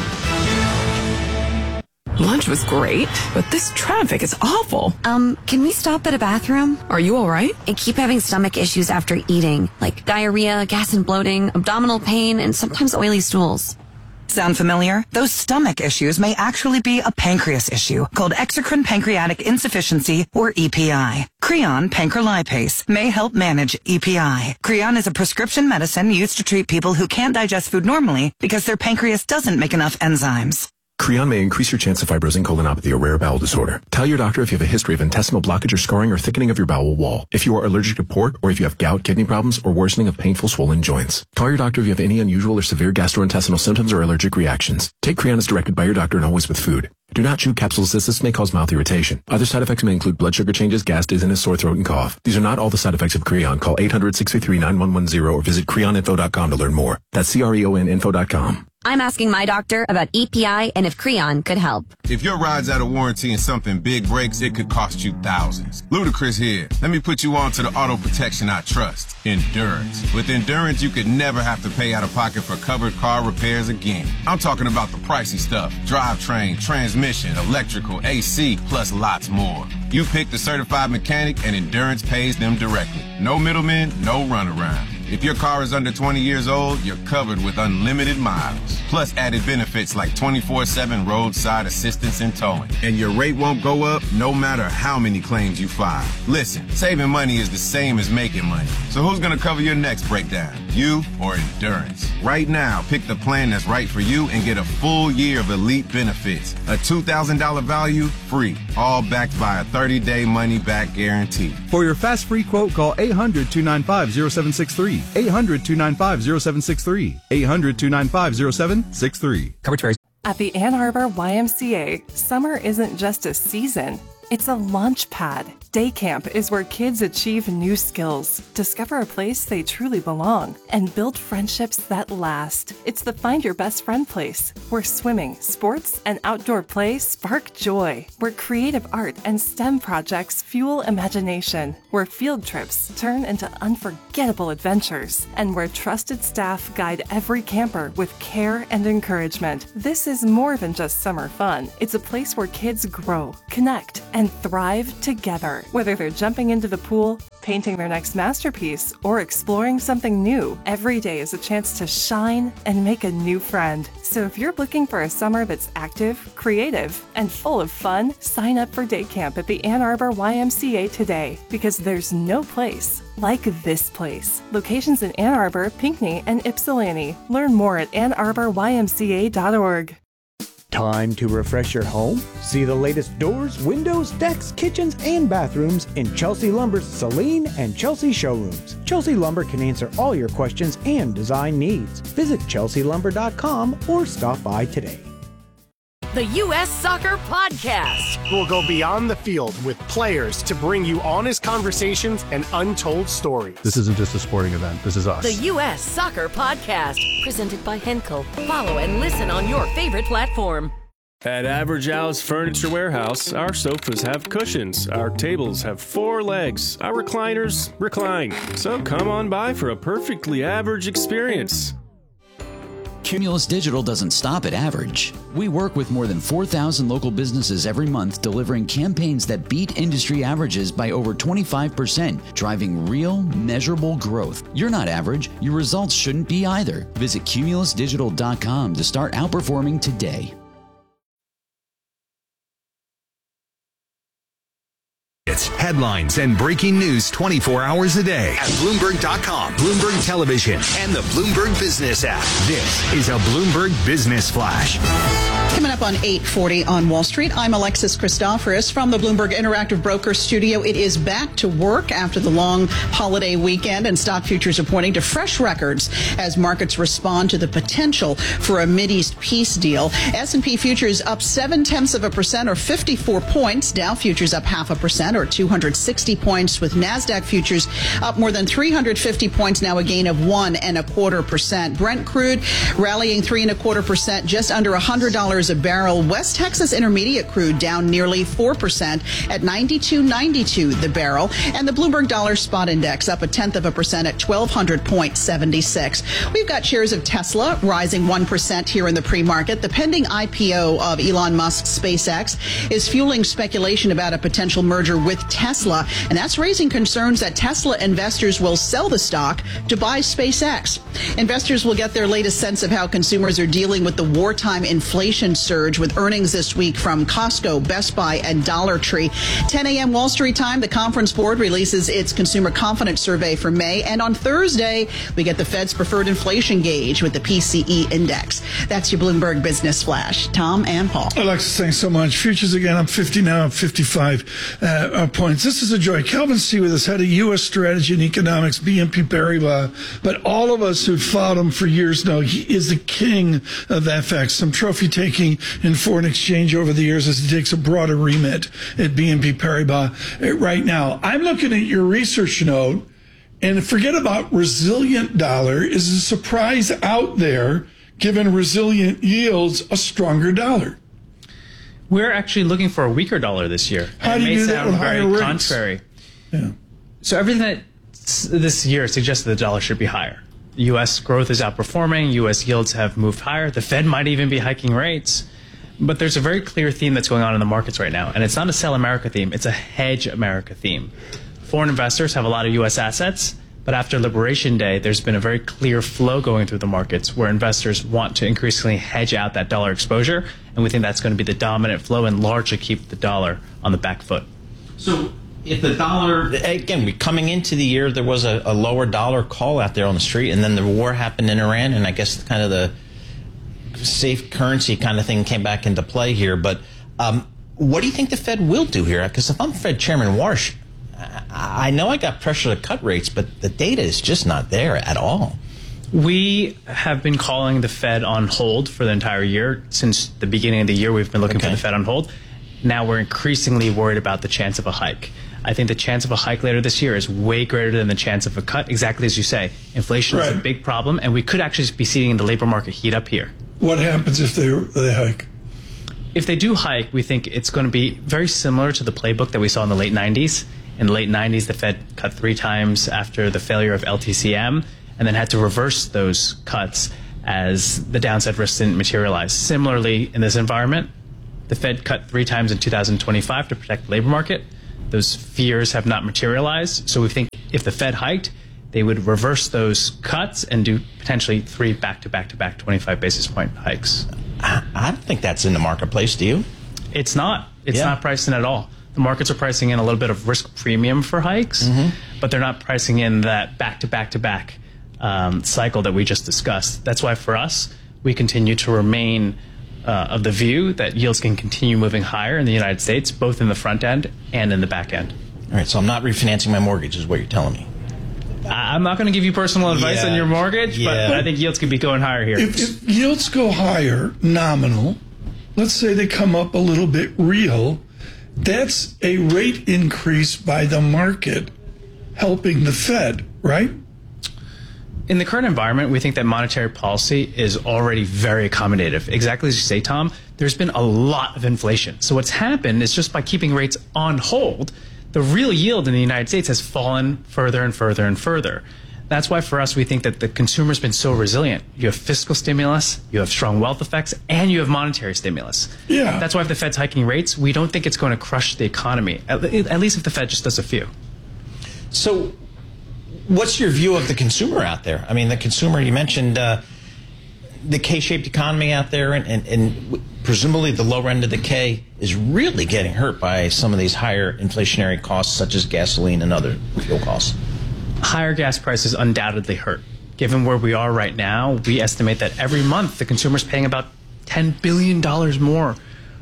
Lunch was great, but this traffic is awful. Can we stop at a bathroom? Are you all right? I keep having stomach issues after eating, like diarrhea, gas and bloating, abdominal pain, and sometimes oily stools. Sound familiar? Those stomach issues may actually be a pancreas issue called exocrine pancreatic insufficiency, or EPI. Creon pancrelipase may help manage EPI. Creon is a prescription medicine used to treat people who can't digest food normally because their pancreas doesn't make enough enzymes. Creon may increase your chance of fibrosing colonopathy, a rare bowel disorder. Tell your doctor if you have a history of intestinal blockage or scarring or thickening of your bowel wall, if you are allergic to pork, or if you have gout, kidney problems, or worsening of painful swollen joints. Call your doctor if you have any unusual or severe gastrointestinal symptoms or allergic reactions. Take Creon as directed by your doctor and always with food. Do not chew capsules as this may cause mouth irritation. Other side effects may include blood sugar changes, gas, dizziness, sore throat, and cough. These are not all the side effects of Creon. Call 800-633-9110 or visit creoninfo.com to learn more. That's CREONinfo.com. I'm asking my doctor about EPI and if Creon could help. If your ride's out of warranty and something big breaks, it could cost you thousands. Ludacris here. Let me put you on to the auto protection I trust, Endurance. With Endurance, you could never have to pay out of pocket for covered car repairs again. I'm talking about the pricey stuff: drivetrain, transmission, electrical, AC, plus lots more. You pick the certified mechanic and Endurance pays them directly. No middlemen, no runaround. If your car is under 20 years old, you're covered with unlimited miles. Plus added benefits like 24/7 roadside assistance and towing. And your rate won't go up no matter how many claims you file. Listen, saving money is the same as making money. So who's going to cover your next breakdown? You or Endurance? Right now, pick the plan that's right for you and get a full year of elite benefits. A $2,000 value, free. All backed by a 30-day money-back guarantee. For your fast free quote, call 800-295-0763. 800-295-0763. 800-295-0763. Coverage varies. At the Ann Arbor YMCA, summer isn't just a season. It's a launch pad. Day camp is where kids achieve new skills, discover a place they truly belong, and build friendships that last. It's the Find Your Best Friend place, where swimming, sports, and outdoor play spark joy, where creative art and STEM projects fuel imagination, where field trips turn into unforgettable adventures, and where trusted staff guide every camper with care and encouragement. This is more than just summer fun. It's a place where kids grow, connect, and thrive together. Whether they're jumping into the pool, painting their next masterpiece, or exploring something new, every day is a chance to shine and make a new friend. So if you're looking for a summer that's active, creative, and full of fun, sign up for day camp at the Ann Arbor YMCA today, because there's no place like this place. Locations in Ann Arbor, Pinckney, and Ypsilanti. Learn more at AnnArborYMCA.org. Time to refresh your home? See the latest doors, windows, decks, kitchens, and bathrooms in Chelsea Lumber's Celine and Chelsea showrooms. Chelsea Lumber can answer all your questions and design needs. Visit chelsealumber.com or stop by today. The U.S. Soccer Podcast. We'll go beyond the field with players to bring you honest conversations and untold stories. This isn't just a sporting event. This is us. The U.S. Soccer Podcast. Presented by Henkel. Follow and listen on your favorite platform. At Average Al's Furniture Warehouse, our sofas have cushions, our tables have 4 legs, our recliners recline. So come on by for a perfectly average experience. Cumulus Digital doesn't stop at average. We work with more than 4,000 local businesses every month, delivering campaigns that beat industry averages by over 25%, driving real, measurable growth. You're not average. Your results shouldn't be either. Visit cumulusdigital.com to start outperforming today. It's headlines and breaking news 24 hours a day at Bloomberg.com, Bloomberg Television, and the Bloomberg Business app. This is a Bloomberg Business Flash. Coming up on 8:40 on Wall Street, I'm Alexis Christoforous from the Bloomberg Interactive Broker Studio. It is back to work after the long holiday weekend, and stock futures are pointing to fresh records as markets respond to the potential for a Mideast peace deal. S&P futures up 0.7% or 54 points. Dow futures up 0.5% or 260 points, with NASDAQ futures up more than 350 points, now a gain of 1.25%. Brent crude rallying 3.25%, just under $100 a barrel. West Texas Intermediate crude down nearly 4% at $92.92 the barrel. And the Bloomberg Dollar Spot Index up 0.1% at 1,200.76. We've got shares of Tesla rising 1% here in the pre-market. The pending IPO of Elon Musk's SpaceX is fueling speculation about a potential merger with Tesla, and that's raising concerns that Tesla investors will sell the stock to buy SpaceX. Investors will get their latest sense of how consumers are dealing with the wartime inflation surge, with earnings this week from Costco, Best Buy, and Dollar Tree. 10 a.m. Wall Street time, the Conference Board releases its consumer confidence survey for May, and on Thursday, we get the Fed's preferred inflation gauge with the PCE index. That's your Bloomberg Business Flash. Tom and Paul. Alexis, thanks so much. Futures again, I'm 50 now, 55 points. This is a joy. Calvin C. with us, head of U.S. strategy and economics, BNP Paribas. But all of us who've followed him for years know he is the king of FX. Some trophy taking in foreign exchange over the years as he takes a broader remit at BNP Paribas right now. I'm looking at your research note, and forget about resilient dollar. Is a surprise out there, given resilient yields, a stronger dollar? We're actually looking for a weaker dollar this year. How do you do that with higher rates? Contrary. Yeah. So everything that this year suggests that the dollar should be higher. U.S. growth is outperforming. U.S. yields have moved higher. The Fed might even be hiking rates. But there's a very clear theme that's going on in the markets right now. And it's not a sell America theme. It's a hedge America theme. Foreign investors have a lot of U.S. assets. But after Liberation Day, there's been a very clear flow going through the markets where investors want to increasingly hedge out that dollar exposure. And we think that's going to be the dominant flow and largely keep the dollar on the back foot. So if the dollar, again, coming into the year, there was a lower dollar call out there on the street, and then the war happened in Iran, and I guess kind of the safe currency kind of thing came back into play here. But what do you think the Fed will do here? Because if I'm Fed Chairman Warsh, I know I got pressure to cut rates, but the data is just not there at all. We have been calling the Fed on hold for the entire year. Since the beginning of the year, we've been looking for the Fed on hold. Now we're increasingly worried about the chance of a hike. I think the chance of a hike later this year is way greater than the chance of a cut, exactly as you say. Inflation is a big problem, and we could actually be seeing the labor market heat up here. What happens if they hike? If they do hike, we think it's going to be very similar to the playbook that we saw in the late 90s. In the late 90s, the Fed cut 3 times after the failure of LTCM, and then had to reverse those cuts as the downside risks didn't materialize. Similarly, in this environment, the Fed cut 3 times in 2025 to protect the labor market. Those fears have not materialized. So we think if the Fed hiked, they would reverse those cuts and do potentially 3 back-to-back 25 basis point hikes. I don't think that's in the marketplace, do you? It's not. It's not priced in at all. The markets are pricing in a little bit of risk premium for hikes, but they're not pricing in that back-to-back cycle that we just discussed. That's why for us, we continue to remain of the view that yields can continue moving higher in the United States, both in the front end and in the back end. All right, so I'm not refinancing my mortgage is what you're telling me. I'm not going to give you personal advice on your mortgage, but I think yields could be going higher here. If yields go higher, nominal, let's say they come up a little bit real, that's a rate increase by the market helping the Fed, right? In the current environment, we think that monetary policy is already very accommodative. Exactly as you say, Tom, there's been a lot of inflation. So what's happened is just by keeping rates on hold, the real yield in the United States has fallen further and further and further. That's why for us, we think that the consumer's been so resilient. You have fiscal stimulus, you have strong wealth effects, and you have monetary stimulus. Yeah. That's why if the Fed's hiking rates, we don't think it's going to crush the economy, at least if the Fed just does a few. So what's your view of the consumer out there? I mean, the consumer, you mentioned the K-shaped economy out there, and presumably the lower end of the K is really getting hurt by some of these higher inflationary costs, such as gasoline and other fuel costs. Higher gas prices undoubtedly hurt. Given where we are right now, we estimate that every month the consumer's paying about $10 billion more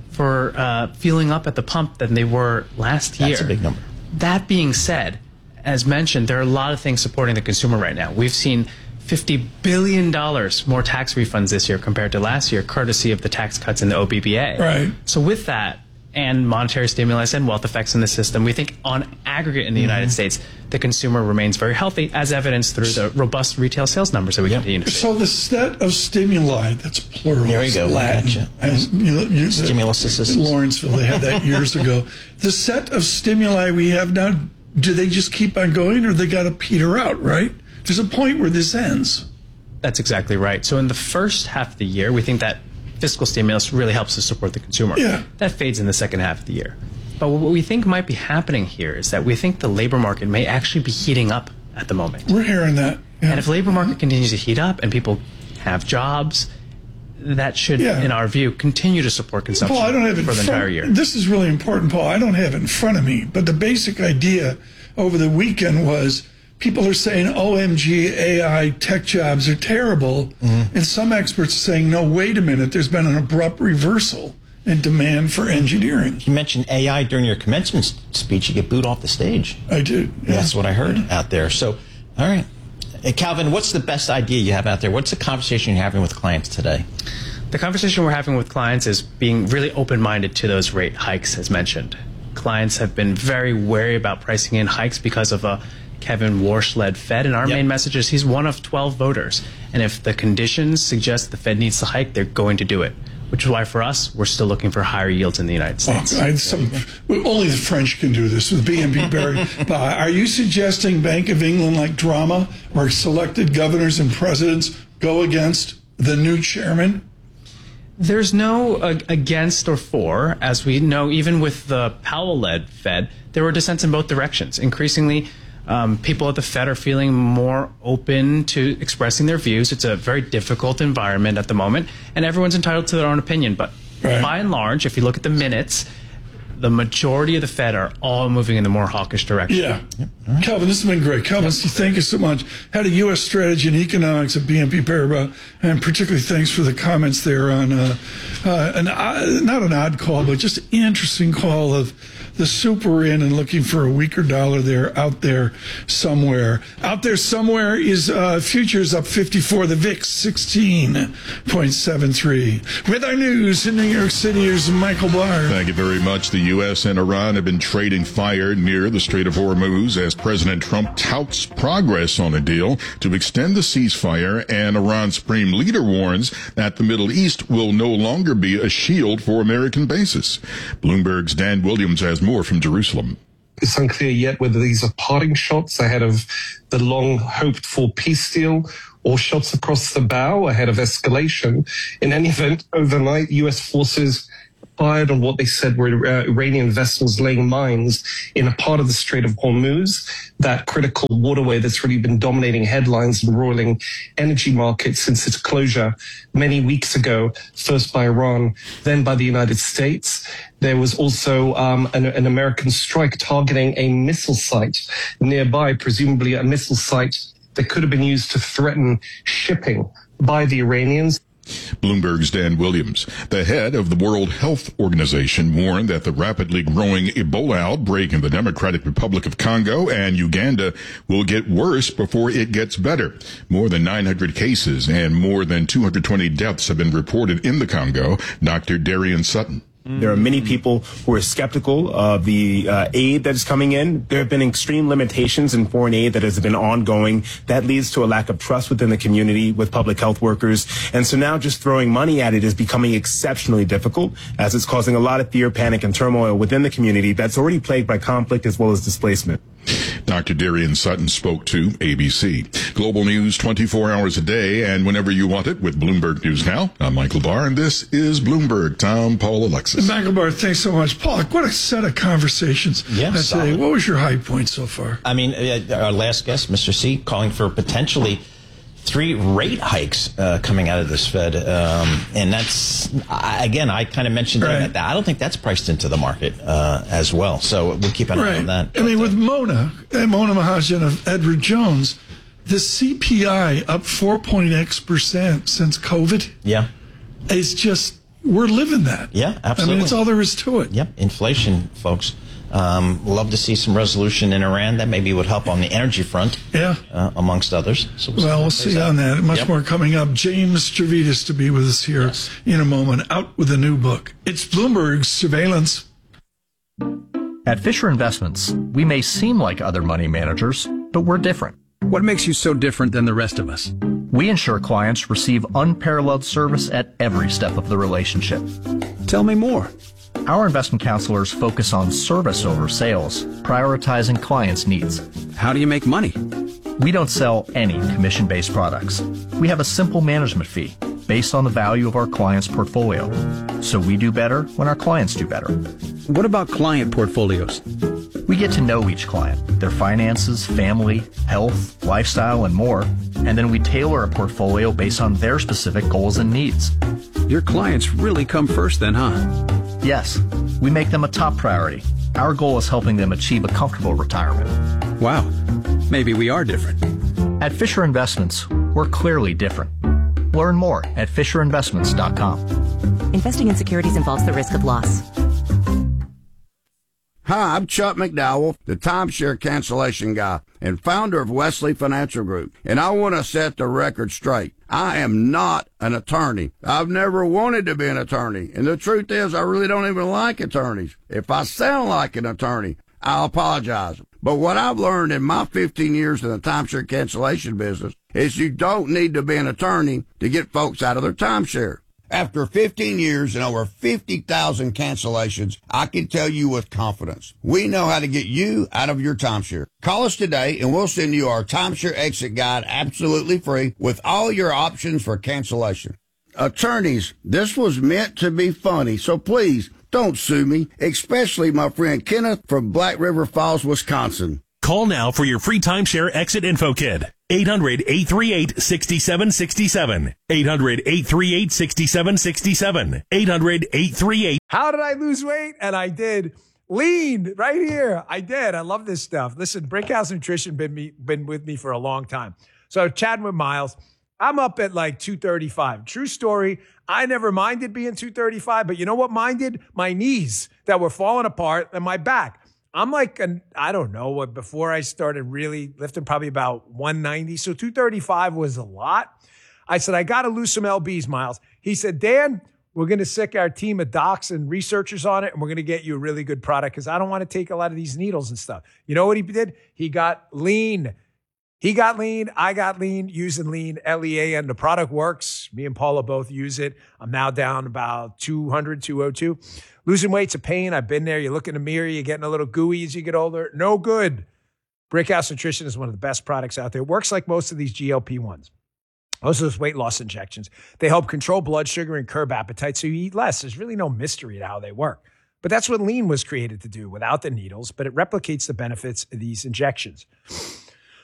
for fueling up at the pump than they were last year. That's a big number. That being said, as mentioned, there are a lot of things supporting the consumer right now. We've seen $50 billion more tax refunds this year compared to last year, courtesy of the tax cuts in the OBBA. Right. So with that, and monetary stimulus and wealth effects in the system, we think on aggregate in the United States, the consumer remains very healthy, as evidenced through the robust retail sales numbers that we continue to see. So the set of stimuli, that's plural. There you go. Latin. Gotcha. Stimulus assistance. Lawrenceville, they had that years ago. The set of stimuli we have now, do they just keep on going, or they got to peter out, right? There's a point where this ends. That's exactly right. So in the first half of the year, we think that fiscal stimulus really helps to support the consumer. Yeah. That fades in the second half of the year. But what we think might be happening here is that we think the labor market may actually be heating up at the moment. We're hearing that. Yeah. And if the labor market continues to heat up and people have jobs, that should, in our view, continue to support consumption Paul, I don't have it for the entire year. This is really important, Paul. I don't have it in front of me, but the basic idea over the weekend was people are saying, OMG, AI tech jobs are terrible. And some experts are saying, no, wait a minute, there's been an abrupt reversal in demand for engineering. You mentioned AI during your commencement speech. You get booed off the stage. I did. Yeah. That's what I heard out there. So, all right. Hey, Calvin, what's the best idea you have out there? What's the conversation you're having with clients today? The conversation we're having with clients is being really open-minded to those rate hikes, as mentioned. Clients have been very wary about pricing in hikes because of a Kevin Warsh-led Fed, and our main message is he's one of 12 voters. And if the conditions suggest the Fed needs to hike, they're going to do it, which is why for us, we're still looking for higher yields in the United States. Only the French can do this with BNP Paribas. Are you suggesting Bank of England like drama, where selected governors and presidents go against the new chairman? There's no against or for. As we know, even with the Powell-led Fed, there were dissents in both directions. Increasingly, people at the Fed are feeling more open to expressing their views. It's a very difficult environment at the moment, and everyone's entitled to their own opinion. But by and large, if you look at the minutes, the majority of the Fed are all moving in the more hawkish direction. Yeah. Right. Calvin, this has been great. Calvin, thank you so much. Had a U.S. strategy and economics at BNP Paribas, and particularly thanks for the comments there on not an odd call, but just an interesting call of the super in and looking for a weaker dollar there, out there somewhere. Out there somewhere is futures up 54, the VIX 16.73. With our news in New York City, here's Michael Barr. Thank you very much. The U.S. and Iran have been trading fire near the Strait of Hormuz as President Trump touts progress on a deal to extend the ceasefire, and Iran's supreme leader warns that the Middle East will no longer be a shield for American bases. Bloomberg's Dan Williams has more from Jerusalem. It's unclear yet whether these are parting shots ahead of the long-hoped-for peace deal or shots across the bow ahead of escalation. In any event, overnight, U.S. forces fired on what they said were Iranian vessels laying mines in a part of the Strait of Hormuz, that critical waterway that's really been dominating headlines and roiling energy markets since its closure many weeks ago, first by Iran, then by the United States. There was also an American strike targeting a missile site nearby, presumably a missile site that could have been used to threaten shipping by the Iranians. Bloomberg's Dan Williams. The head of the World Health Organization warned that the rapidly growing Ebola outbreak in the Democratic Republic of Congo and Uganda will get worse before it gets better. More than 900 cases and more than 220 deaths have been reported in the Congo. Dr. Darian Sutton. There are many people who are skeptical of the aid that is coming in. There have been extreme limitations in foreign aid that has been ongoing. That leads to a lack of trust within the community with public health workers. And so now just throwing money at it is becoming exceptionally difficult, as it's causing a lot of fear, panic, and turmoil within the community that's already plagued by conflict as well as displacement. Dr. Darian Sutton spoke to ABC. Global news 24 hours a day and whenever you want it with Bloomberg News Now. I'm Michael Barr, and this is Bloomberg. Tom, Paul, Alexis. Michael Barr, thanks so much. Paul, what a set of conversations. Today. What was your high point so far? I mean, our last guest, Mr. C, calling for potentially 3 rate hikes coming out of this Fed. And that's, again, I kind of mentioned that I don't think that's priced into the market as well. So we'll keep an eye on that. I mean, with Mona Mahajan of Edward Jones, the CPI up 4.x% since COVID. Yeah. It's just, we're living that. Yeah, absolutely. I mean, it's all there is to it. Yep, inflation, folks. Love to see some resolution in Iran. That maybe would help on the energy front, amongst others. So we'll see on that. Much more coming up. James Stavridis to be with us here in a moment, out with a new book. It's Bloomberg Surveillance. At Fisher Investments, we may seem like other money managers, but we're different. What makes you so different than the rest of us? We ensure clients receive unparalleled service at every step of the relationship. Tell me more. Our investment counselors focus on service over sales, prioritizing clients' needs. How do you make money? We don't sell any commission-based products. We have a simple management fee based on the value of our client's portfolio. So we do better when our clients do better. What about client portfolios? We get to know each client, their finances, family, health, lifestyle, and more, and then we tailor a portfolio based on their specific goals and needs. Your clients really come first then, huh? Yes, we make them a top priority. Our goal is helping them achieve a comfortable retirement. Wow, maybe we are different. At Fisher Investments, we're clearly different. Learn more at FisherInvestments.com. Investing in securities involves the risk of loss. Hi, I'm Chuck McDowell, the timeshare cancellation guy and founder of Wesley Financial Group, and I want to set the record straight. I am not an attorney. I've never wanted to be an attorney, and the truth is I really don't even like attorneys. If I sound like an attorney, I'll apologize. But what I've learned in my 15 years in the timeshare cancellation business is you don't need to be an attorney to get folks out of their timeshare. After 15 years and over 50,000 cancellations, I can tell you with confidence, we know how to get you out of your timeshare. Call us today and we'll send you our timeshare exit guide absolutely free with all your options for cancellation. Attorneys, this was meant to be funny, so please don't sue me, especially my friend Kenneth from Black River Falls, Wisconsin. Call now for your free timeshare exit info kit. 800-838-6767. 800-838-6767. 800-838. How did I lose weight? And I did. Lean right here. I did. I love this stuff. Listen, Brickhouse Nutrition been with me for a long time. So chatting with Miles, I'm up at like 235. True story. I never minded being 235, but you know what minded? My knees that were falling apart and my back. I'm like, I don't know what, before I started really lifting, probably about 190. So 235 was a lot. I said, I got to lose some LBs, Miles. He said, Dan, we're going to sick our team of docs and researchers on it, and we're going to get you a really good product because I don't want to take a lot of these needles and stuff. You know what he did? He got lean. He got lean. I got lean, using lean, Lean. The product works. Me and Paula both use it. I'm now down about 200, 202. Losing weight's a pain. I've been there. You look in the mirror, you're getting a little gooey as you get older. No good. Brickhouse Nutrition is one of the best products out there. It works like most of these GLP-1s. Most of those weight loss injections. They help control blood sugar and curb appetite so you eat less. There's really no mystery to how they work. But that's what lean was created to do without the needles, but it replicates the benefits of these injections.